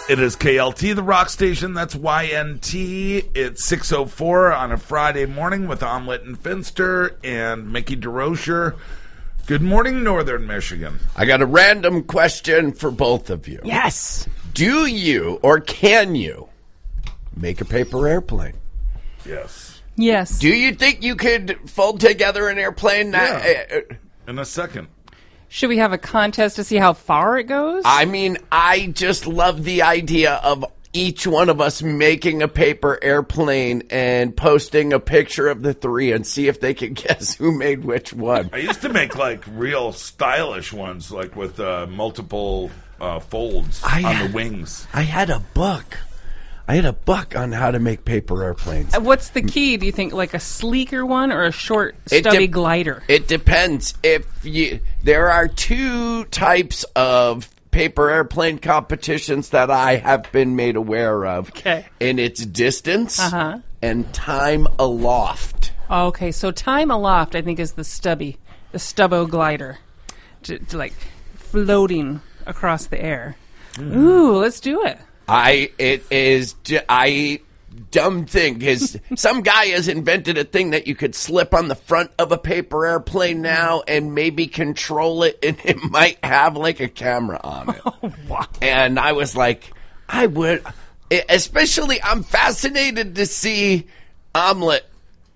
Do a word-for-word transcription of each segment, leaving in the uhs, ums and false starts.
It is K L T, the rock station. That's Y N T. It's six oh four on a Friday morning with Omelette and Finster and Mickey DeRocher. Good morning, Northern Michigan. I got a random question for both of you. Yes. Do you or can you make a paper airplane? Yes. Yes. Do you think you could fold together an airplane? Yeah. Uh, In a second. Should we have a contest to see how far it goes? I mean, I just love the idea of each one of us making a paper airplane and posting a picture of the three and see if they can guess who made which one. I used to make like real stylish ones, like with uh, multiple uh, folds I on had- the wings. I had a book. I had a book on how to make paper airplanes. Uh, What's the key? Do you think like a sleeker one or a short, It stubby de- glider? It depends. If you, there are two types of paper airplane competitions that I have been made aware of. Okay. And it's distance Uh-huh. and time aloft. Okay, so time aloft, I think, is the stubby, the stubbo glider, to, to like floating across the air. Ooh, let's do it. I it is j- I dumb thing because some guy has invented a thing that you could slip on the front of a paper airplane now and maybe control it, and it might have like a camera on it. Oh, wow. And I was like, I would, especially I'm fascinated to see Omelette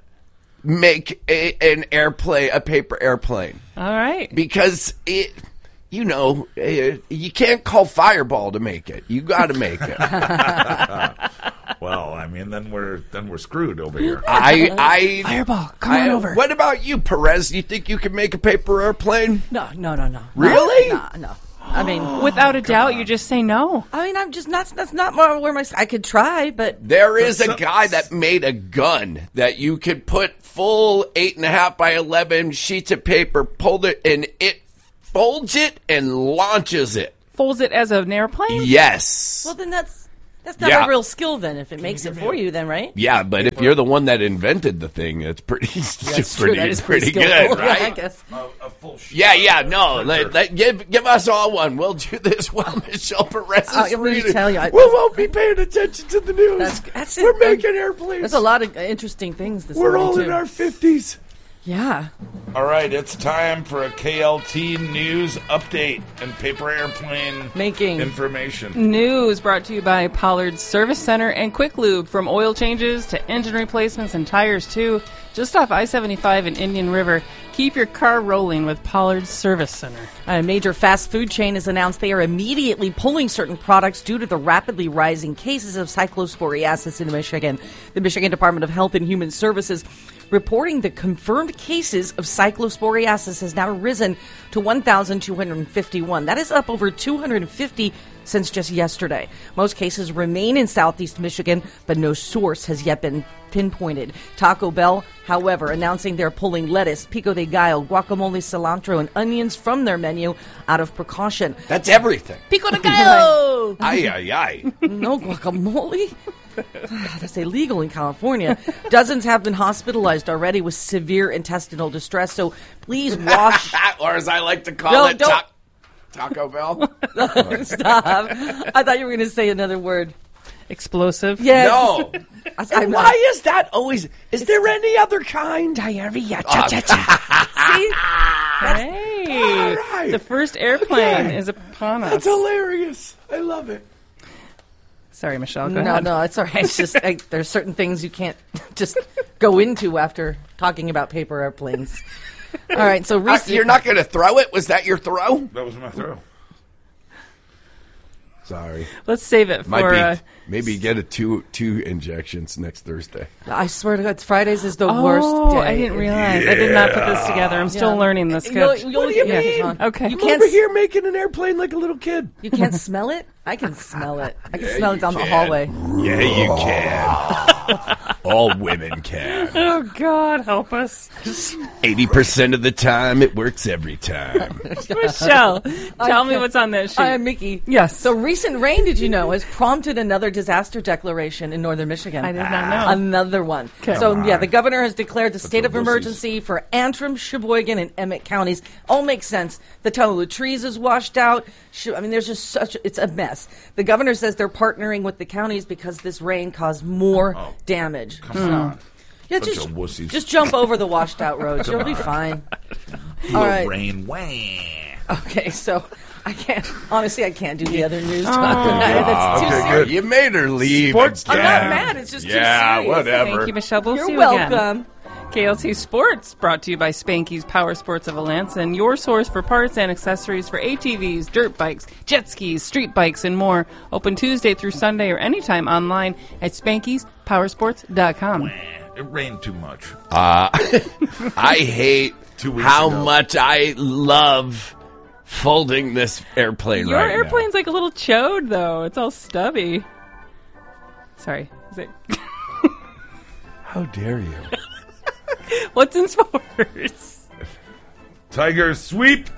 make a, an airplane, a paper airplane, All right. because it. You know, uh, you can't call Fireball to make it. You got to make it. Well, I mean, then we're then we're screwed over here. I, I, Fireball, come I- on over. What about you, Perez? You think you can make a paper airplane? No, no, no, no. Really? No, no. I mean, Without a doubt, you just say no. I mean, I'm just not. That's not where where my. I could try, but There is a That's- guy that made a gun that you could put full eight and a half by eleven sheets of paper, pulled it, and it folds it and launches it. Folds it as an airplane? Yes. well, then that's that's not Yeah. a real skill. Then, if it makes it for you, then right? Yeah, but if you're the one that invented the thing, it's pretty, That's it's true. pretty, That it's is pretty skillful. good, Yeah, I right? guess. A, a full sheet. Yeah, yeah, no. Let, let, give give us all one. We'll do this while Michelle Perez is Uh, let me reading. just tell you, I- we won't be paying attention to the news. That's- that's it. We're making airplanes. There's a lot of interesting things this We're morning all too. in our fifties. Yeah. All right, it's time for a K L T news update and paper airplane Making. information. News brought to you by Pollard's Service Center and Quick Lube. From oil changes to engine replacements and tires, too. Just off I seventy-five in Indian River. Keep your car rolling with Pollard's Service Center. A major fast food chain has announced they are immediately pulling certain products due to the rapidly rising cases of cyclosporiasis in Michigan. The Michigan Department of Health and Human Services reporting the confirmed cases of cyclosporiasis has now risen to one thousand two hundred fifty-one. That is up over two hundred fifty since just yesterday. Most cases remain in southeast Michigan, but no source has yet been pinpointed. Taco Bell, however, announcing they're pulling lettuce, pico de gallo, guacamole, cilantro, and onions from their menu out of precaution. That's everything. Pico de gallo! Ay, ay, ay. No guacamole? Ah, that's illegal in California. Dozens have been hospitalized already with severe intestinal distress, so please wash. Or as I like to call No, it, don't- ta- Taco Bell. Stop. I thought you were going to say another word. Explosive. Yes. No. I, And I'm why not. is that always? Is there any other kind? Diarrhea. See? Hey, All right. the first airplane Okay. is upon us. That's hilarious. I love it. Sorry, Michelle. Go No, ahead. no, it's all right. It's just I, there's certain things you can't just go into after talking about paper airplanes. All right, so Uh, Reese, you're not going to throw it? Was that your throw? That was my throw. Sorry. Let's save it Might for. be. Uh, Maybe get a two two injections next Thursday. I swear to God, Fridays is the oh, worst day. I didn't realize. I did not put this together. I'm still Yeah. learning this. You Good. know, you only do you get- mean? John. Okay. You I'm can't. Over here making an airplane like a little kid. You can't smell it. I can smell it. I can Yeah, smell you it down the can. hallway. Yeah, you can. All women can. Oh, God, help us. eighty percent of the time, it works every time. Michelle, tell me what's on that sheet. I'm Mickey. Yes. So recent rain, did you know, has prompted another disaster declaration in northern Michigan. I did not know. Another one. Okay. So, yeah, the governor has declared the state of wussies. emergency for Antrim, Sheboygan, and Emmett counties. All makes sense. The tunnel of trees is washed out. Sh- I mean, there's just such, it's a mess. The governor says they're partnering with the counties because this rain caused more Oh, damage. Come So- on. Yeah, Bunch just, of wussies. just jump over the washed out roads. You'll be fine. All right. Rain. Wah. Okay, so I can't, honestly, I can't do the other news Oh. talk tonight. That's too Okay, serious. good. You made her leave. Sports again. I'm not mad. It's just too Yeah, serious. whatever. Thank you, Michelle. We'll see You're you welcome. again. K L T Sports, brought to you by Spanky's Power Sports of Alanson, your source for parts and accessories for A T Vs, dirt bikes, jet skis, street bikes, and more. Open Tuesday through Sunday or anytime online at spankys powersports dot com. It rained too much. Uh, I hate Two weeks how ago. much I love folding this airplane Your right now. airplane's like a little chode, though. It's all stubby. Sorry. Is it... How dare you? What's in sports? Tigers sweep.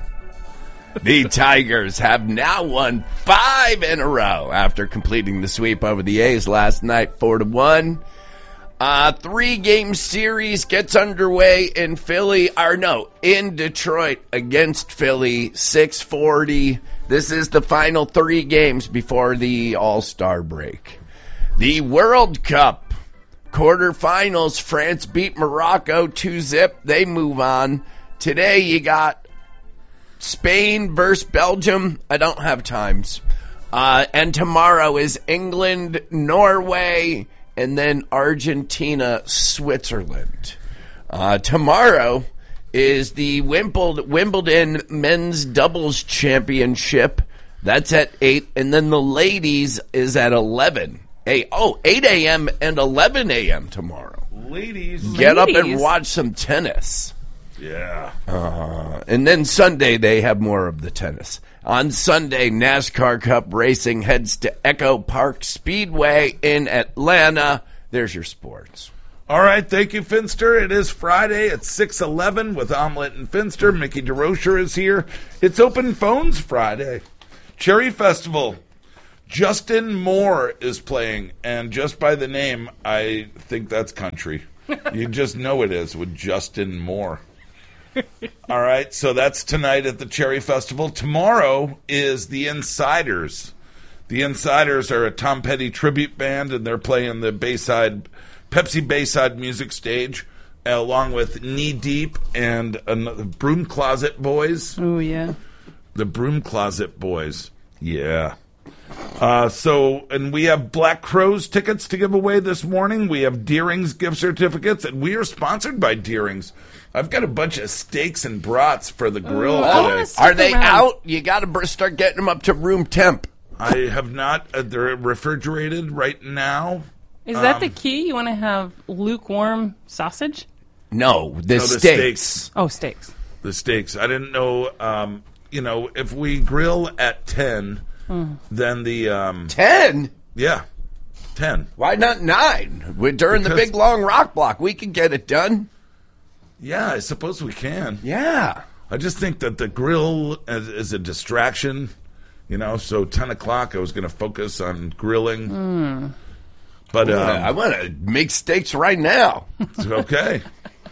The Tigers have now won five in a row after completing the sweep over the A's last night, four to one. Uh, three-game series gets underway in Philly, or no, in Detroit against Philly, six forty. This is the final three games before the All-Star break. The World Cup quarterfinals, France beat Morocco two zip. They move on. Today you got Spain versus Belgium. I don't have times. Uh, and tomorrow is England, Norway, and then Argentina, Switzerland. Uh, tomorrow is the Wimbledon, Wimbledon Men's Doubles Championship. That's at eight. And then the ladies is at eleven. Hey, oh, eight a.m. and eleven a.m. tomorrow. Ladies. Get up and Ladies. watch some tennis. Yeah. Uh, and then Sunday, they have more of the tennis. On Sunday, NASCAR Cup Racing heads to Echo Park Speedway in Atlanta. There's your sports. All right, thank you, Finster. It is Friday at six eleven with Omelet and Finster. Mickey DeRocher is here. It's Open Phones Friday. Cherry Festival. Justin Moore is playing, and just by the name, I think that's country. You just know it is with Justin Moore. All right, so that's tonight at the Cherry Festival. Tomorrow is the Insiders. The Insiders are a Tom Petty tribute band, and they're playing the Bayside, Pepsi Bayside Music Stage, along with Knee Deep and another Broom Closet Boys. Oh, yeah. The Broom Closet Boys. Yeah. Uh, so, and we have Black Crowes tickets to give away this morning. We have Deering's gift certificates, and we are sponsored by Deering's. I've got a bunch of steaks and brats for the grill I wanna today. stick Are they around. out? You got to start getting them up to room temp. I have not. Uh, they're refrigerated right now. Is that Um, the key? You want to have lukewarm sausage? No, the, No, the steaks. steaks. Oh, steaks. The steaks. I didn't know. Um, you know, if we grill at ten, then the um, Ten? yeah, ten. Why not nine? We're during the Because- big long rock block. We can get it done. Yeah, I suppose we can. Yeah. I just think that the grill is, is a distraction, you know. So ten o'clock, I was going to focus on grilling, but I um, want to make steaks right now. it's okay.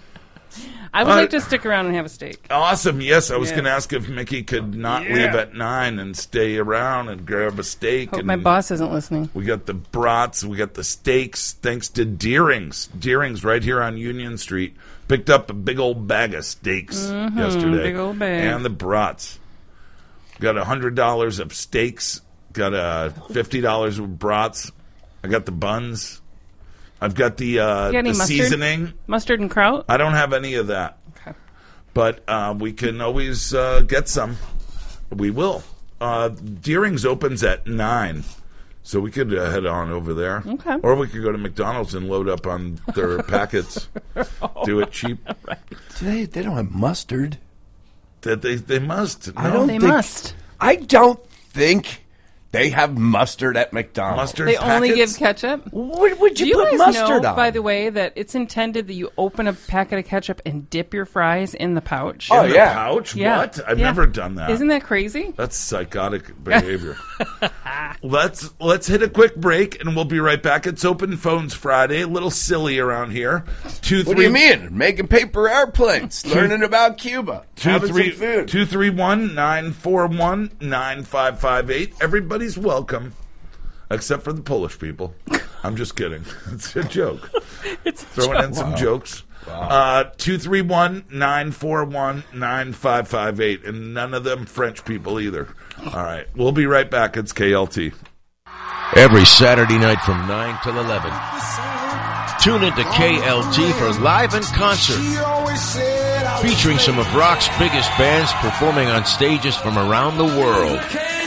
I would Uh, like to stick around and have a steak. Awesome. Yes, I was Yes. going to ask if Mickey could not Yeah. leave at nine and stay around and grab a steak. Hope and my boss isn't listening. We got the brats, we got the steaks, thanks to Deering's. Deering's right here on Union Street. Picked up a big old bag of steaks yesterday. big old bag. And the brats. Got a hundred dollars of steaks. Got a fifty dollars of brats. I got the buns. I've got the uh, You got any the mustard? seasoning. Mustard and kraut? I don't have any of that, Okay. but uh, we can always uh, get some. We will. Uh, Deering's opens at nine, so we could uh, head on over there. Okay. Or we could go to McDonald's and load up on their packets. Do it cheap. They, they don't have mustard. That they they must. I No? don't They think- must. I don't think They have mustard at McDonald's. Mustard They only packets? give ketchup. What would you, Do you put guys mustard know, on? by the way, that it's intended that you open a packet of ketchup and dip your fries in the pouch? Oh, In the yeah. pouch? Yeah. What? I've Yeah. never done that. Isn't that crazy? That's psychotic behavior. let's let's hit a quick break, and we'll be right back. It's Open Phones Friday. A little silly around here. Two, What three, do you mean? Making paper airplanes, learning about Cuba, Two having three some food. two three one nine four one nine five five eight. Everybody's welcome, except for the Polish people. I'm just kidding. It's a joke. It's Throwing in some jokes. Uh, two three one nine four one nine five five eight, and none of them French people either. All right, we'll be right back. It's K L T. Every Saturday night from nine till eleven. Tune into K L T for Live in Concert, featuring some of rock's biggest bands performing on stages from around the world.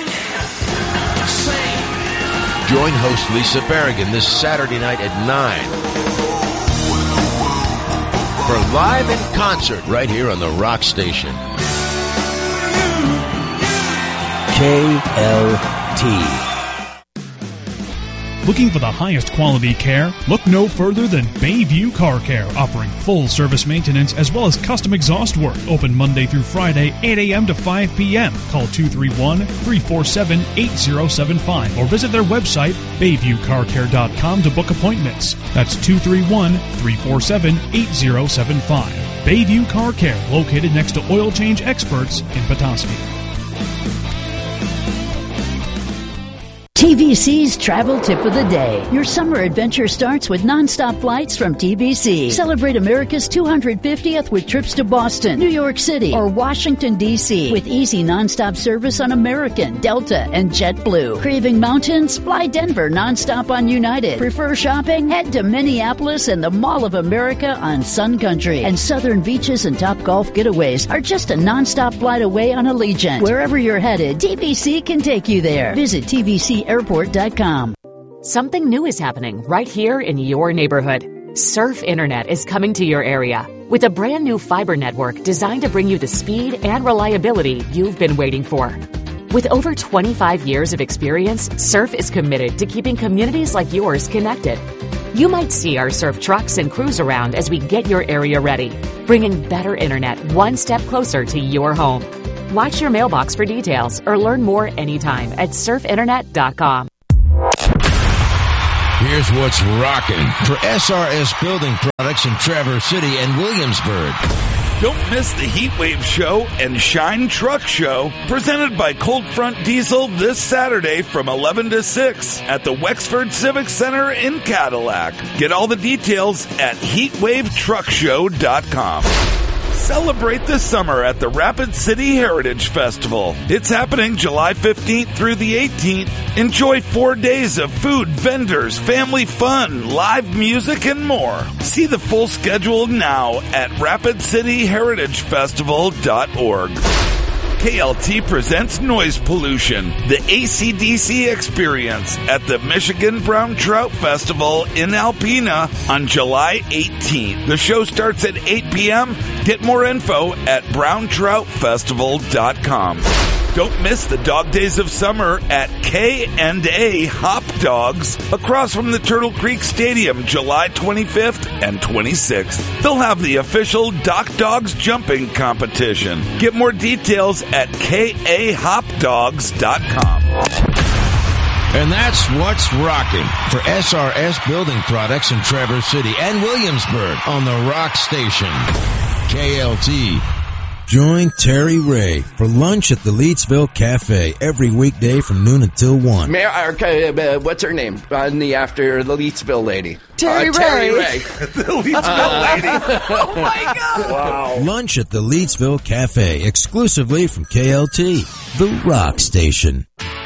Join host Lisa Berrigan this Saturday night at nine for Live in Concert right here on the Rock Station. K L T. Looking for the highest quality care? Look no further than Bayview Car Care, offering full service maintenance as well as custom exhaust work. Open Monday through Friday, eight a.m. to five p.m. Call two three one, three four seven, eight zero seven five or visit their website, bayview car care dot com, to book appointments. That's two three one, three four seven, eight zero seven five. Bayview Car Care, located next to Oil Change Experts in Petoskey. T V C's Travel Tip of the Day. Your summer adventure starts with nonstop flights from T V C. Celebrate America's two hundred fiftieth with trips to Boston, New York City, or Washington, D C with easy nonstop service on American, Delta, and JetBlue. Craving mountains? Fly Denver nonstop on United. Prefer shopping? Head to Minneapolis and the Mall of America on Sun Country. And southern beaches and top golf getaways are just a nonstop flight away on Allegiant. Wherever you're headed, T V C can take you there. Visit T V C airport dot com. Something new is happening right here in your neighborhood. Surf Internet is coming to your area with a brand new fiber network designed to bring you the speed and reliability you've been waiting for. With over twenty-five years of experience, Surf is committed to keeping communities like yours connected. You might see our Surf trucks and crews around as we get your area ready, bringing better internet one step closer to your home. Watch your mailbox for details or learn more anytime at surf internet dot com. Here's what's rocking for S R S Building Products in Traverse City and Williamsburg. Don't miss the Heat Wave Show and Shine Truck Show, presented by Cold Front Diesel this Saturday from eleven to six at the Wexford Civic Center in Cadillac. Get all the details at heat wave truck show dot com. Celebrate the summer at the Rapid City Heritage Festival. It's happening July fifteenth through the eighteenth. Enjoy four days of food, vendors, family fun, live music, and more. See the full schedule now at rapid city heritage festival dot org. K L T presents Noise Pollution, the A C D C experience at the Michigan Brown Trout Festival in Alpena on July eighteenth. The show starts at eight p.m. Get more info at brown trout festival dot com. Don't miss the Dog Days of Summer at K and A Hop Dogs across from the Turtle Creek Stadium, July twenty-fifth and twenty-sixth. They'll have the official Dock Dogs jumping competition. Get more details at K A hop dogs dot com. And that's what's rocking for S R S Building Products in Traverse City and Williamsburg on the Rock Station. K L T. Join Terry Ray for lunch at the Leedsville Cafe every weekday from noon until one. Mayor, uh, what's her name? On the after the Leedsville lady. Terry uh, Ray. Terry Ray. The Leedsville lady. Oh my God! Wow. Lunch at the Leedsville Cafe exclusively from K L T, the Rock Station.